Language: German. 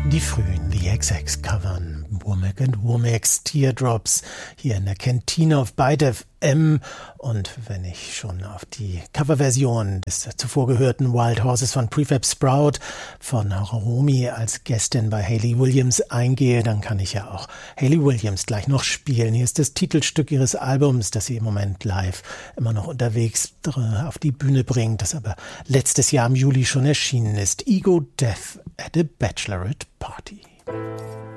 Die frühen The XX covern Womack and Womack's Teardrops hier in der Kantine auf Byte FM. Und wenn ich schon auf die Coverversion des zuvor gehörten Wild Horses von Prefab Sprout von Romy als Gästin bei Hayley Williams eingehe, dann kann ich ja auch Hayley Williams gleich noch spielen. Hier ist das Titelstück ihres Albums, das sie im Moment live immer noch unterwegs auf die Bühne bringt, das aber letztes Jahr im Juli schon erschienen ist. Ego Death at a Bachelorette Party.